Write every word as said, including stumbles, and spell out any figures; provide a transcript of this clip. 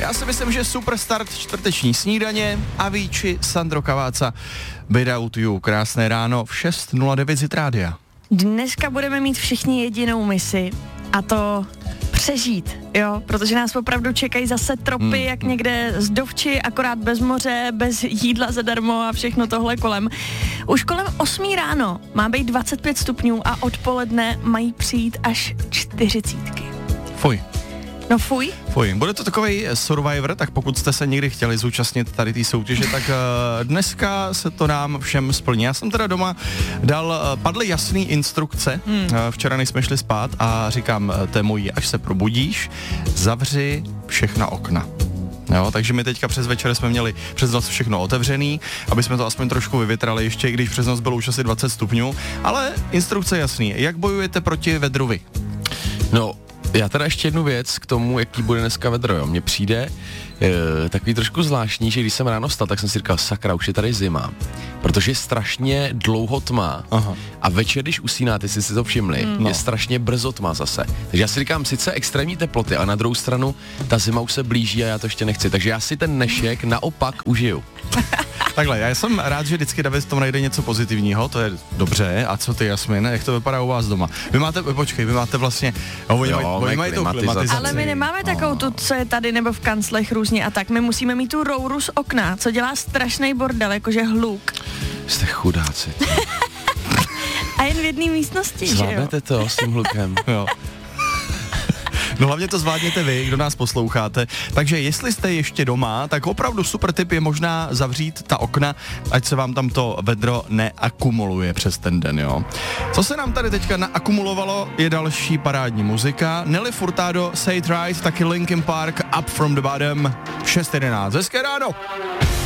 Já si myslím, že super start čtvrteční snídaně. Avicii, Sandro Cavazza, Without You. Krásné ráno v šest nula devět Zit Rádia. Dneska budeme mít všichni jedinou misi a to přežít, jo, protože nás opravdu čekají zase tropy, hmm. jak někde z Dovči, akorát bez moře, bez jídla zadarmo a všechno tohle kolem. Už kolem osmí ráno má být dvacet pět stupňů a odpoledne mají přijít až čtyřicítky. Fuj. No fuj. Fuj. Bude to takovej Survivor, tak pokud jste se někdy chtěli zúčastnit tady té soutěže, tak uh, dneska se to nám všem splní. Já jsem teda doma dal, uh, padly jasný instrukce, hmm. uh, včera než jsme šli spát a říkám, uh, to je mojí, až se probudíš, zavři všechna okna. Jo, takže my teďka přes večer jsme měli přes noc všechno otevřený, aby jsme to aspoň trošku vyvětrali, ještě i když přes noc bylo už asi dvacet stupňů, ale instrukce jasný. Jak bojujete proti vedru vy? No, já teda ještě jednu věc k tomu, jaký bude dneska vedro, jo. Mně přijde e, takový trošku zvláštní, že když jsem ráno vstal, tak jsem si říkal, sakra, už je tady zima, protože je strašně dlouho tma. Aha. A večer, když usínáte, si si to všimli, mm. je no. strašně brzo tma zase. Takže já si říkám, sice extrémní teploty, a na druhou stranu ta zima už se blíží a já to ještě nechci, takže já si ten dnešek naopak užiju. Takhle, já jsem rád, že vždycky David v tom najde něco pozitivního, to je dobře. A co ty, Jasmin, jak to vypadá u vás doma? Vy máte, počkej, vy máte vlastně, no, oni, jo, mají, oni mají tu klimatizaci. Ale my nemáme takovou tu, co je tady nebo v kanclech různě a tak. My musíme mít tu rouru z okna, co dělá strašný bordel, jakože hluk. Jste chudáci. A jen v jedné místnosti, že jo? Zvládnete to s tím hlukem. Jo. No hlavně to zvládněte vy, kdo nás posloucháte. Takže jestli jste ještě doma, tak opravdu super tip je možná zavřít ta okna, ať se vám tam to vedro neakumuluje přes ten den, jo. Co se nám tady teďka naakumulovalo, je další parádní muzika. Nelly Furtado, Say It Right, taky Linkin Park, Up From The Bottom, šest jedenáct. Hezké ráno!